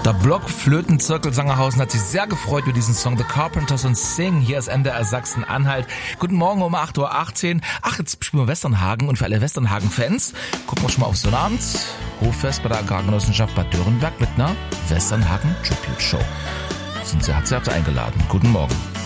Der Blockflötenzirkel Sangerhausen hat sich sehr gefreut über diesen Song The Carpenters und Sing. Hier ist MDR Sachsen-Anhalt. Guten Morgen um 8.18 Uhr. Ach, jetzt spielen wir Westernhagen und für alle Westernhagen-Fans gucken wir schon mal auf Sonnabend. Hoffest bei der Agrargenossenschaft Bad Dörenberg mit einer Westernhagen Tribute Show. Sind Sie, hat sie eingeladen. Guten Morgen.